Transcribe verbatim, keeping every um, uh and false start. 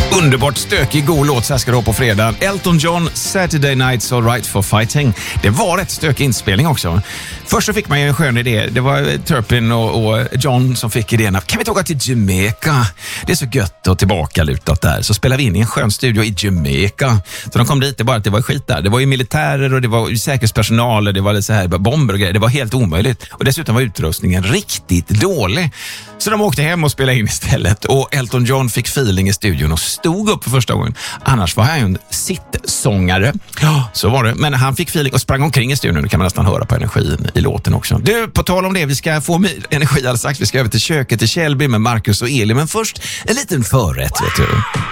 Underbart stökig, god låt, så här ska du ha på fredag. Elton John, Saturday Nights Alright for Fighting. Det var rätt stökig inspelning också. Först så fick man ju en skön idé. Det var Turpin och, och John som fick idén. Kan vi ta åka till Jamaica? Det är så gött och tillbaka lutat där. Så spelade vi in i en skön studio i Jamaica. Så de kom dit, det bara att det var skit där. Det var ju militärer och det var säkerhetspersonal och det var så här bomber och grejer. Det var helt omöjligt. Och dessutom var utrustningen riktigt dålig. Så de åkte hem och spelade in istället. Och Elton John fick feeling i studion och stod upp för första gången. Annars var han ju en sittsångare. Ja, så var det. Men han fick feeling och sprang omkring i studion. Det kan man nästan höra på energin i låten också. Du, på tal om det, vi ska få energi alldeles strax. Vi ska över till köket till Källby med Marcus och Eli. Men först en liten förrätt, vet du.